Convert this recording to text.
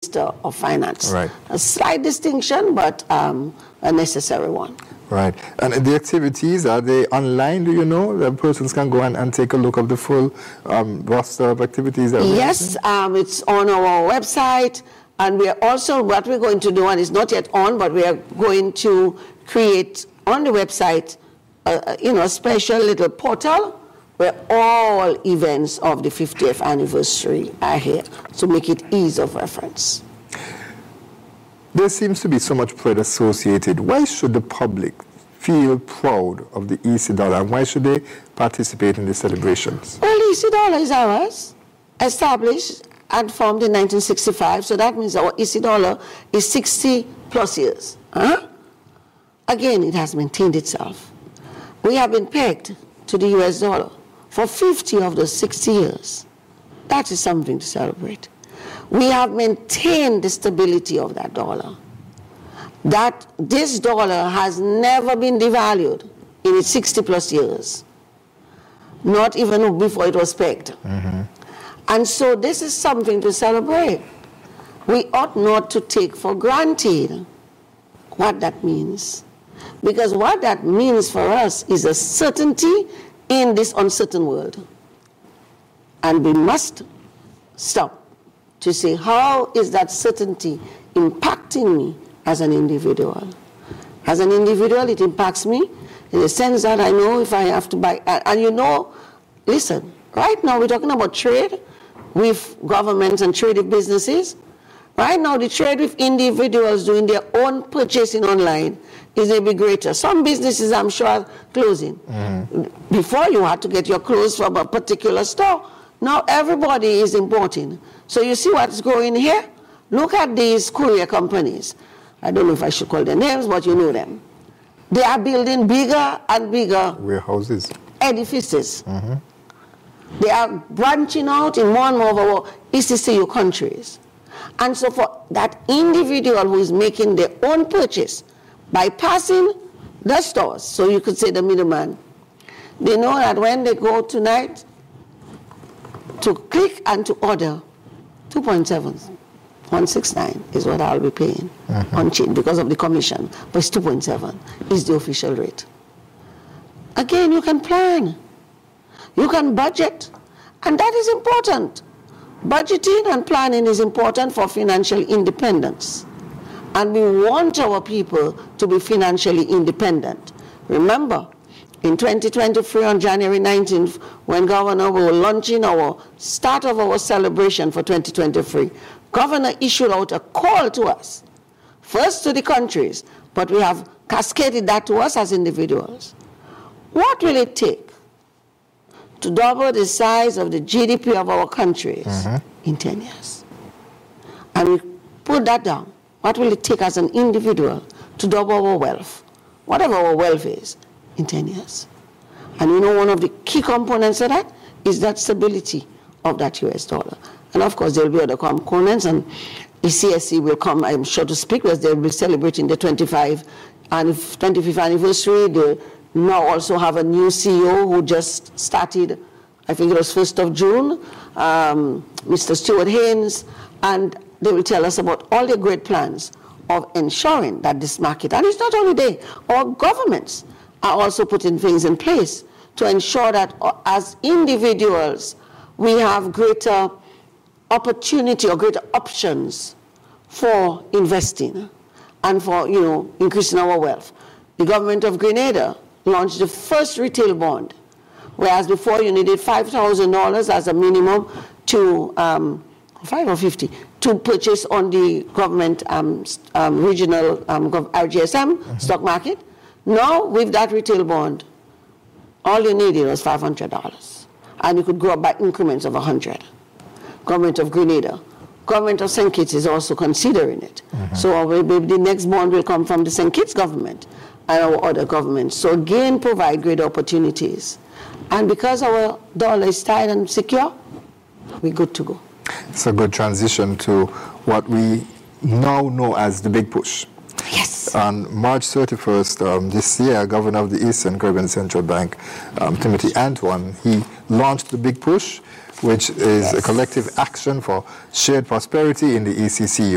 Minister of Finance. Right. A slight distinction, but a necessary one. Right. And the activities, are they online, do you know? That persons can go and take a look of the full roster of activities? Yes, it's on our website. And we are also, what we're going to do, and it's not yet on, but we are going to create on the website, a special little portal where all events of the 50th anniversary are here to make it ease of reference. There seems to be so much pride associated. Why should the public feel proud of the EC dollar, and why should they participate in the celebrations? Well, the EC dollar is ours, established and formed in 1965, so that means our EC dollar is 60 plus years. Again, it has maintained itself. We have been pegged to the US dollar for 50 of those 60 years. That is something to celebrate. We have maintained the stability of that dollar. That this dollar has never been devalued in its 60 plus years, not even before it was pegged. Mm-hmm. And so this is something to celebrate. We ought not to take for granted what that means. Because what that means for us is a certainty in this uncertain world. And we must stop to say, how is that certainty impacting me as an individual? As an individual, it impacts me in the sense that I know if I have to buy, and listen, right now we're talking about trade with governments and trade with businesses. Right now, the trade with individuals doing their own purchasing online is a bit greater. Some businesses, I'm sure, are closing. Mm-hmm. Before, you had to get your clothes from a particular store. Now, everybody is importing. So you see what's going here? Look at these courier companies. I don't know if I should call their names, but you know them. They are building bigger and bigger warehouses, edifices. Mm-hmm. They are branching out in more and more of our ECCU countries. And so for that individual who is making their own purchase, bypassing the stores, so you could say the middleman, they know that when they go tonight to click and to order, 2.7169 is what I'll be paying on chain because of the commission, but it's 2.7 is the official rate. Again, you can plan. You can budget, and that is important. Budgeting and planning is important for financial independence. And we want our people to be financially independent. Remember, in 2023 on January 19th, when Governor was launching our start of our celebration for 2023, Governor issued out a call to us, first to the countries, but we have cascaded that to us as individuals. What will it take to double the size of the GDP of our countries in 10 years? And we put that down. What will it take as an individual to double our wealth, whatever our wealth is, in 10 years? And one of the key components of that is that stability of that US dollar. And of course, there will be other components, and the CSC will come, I'm sure, to speak, because they will be celebrating the 25th anniversary. They now also have a new CEO who just started, I think it was 1st of June, Mr. Stuart Haynes, and they will tell us about all the great plans of ensuring that this market, and it's not only they, our governments are also putting things in place to ensure that as individuals, we have greater opportunity or greater options for investing and for, increasing our wealth. The government of Grenada launched the first retail bond, whereas before you needed $5,000 as a minimum to, 5 or 50, to purchase on the government regional RGSM stock market. Now, with that retail bond, all you needed was $500, and you could grow up by increments of 100. Government of Grenada. Government of St. Kitts is also considering it. So maybe the next bond will come from the St. Kitts government and our other governments. So again, provide great opportunities. And because our dollar is tight and secure, we're good to go. It's a good transition to what we now know as the Big Push. Yes. On March 31st this year, Governor of the Eastern Caribbean Central Bank, Timothy Antoine, he launched the Big Push, which is a collective action for shared prosperity in the ECCU.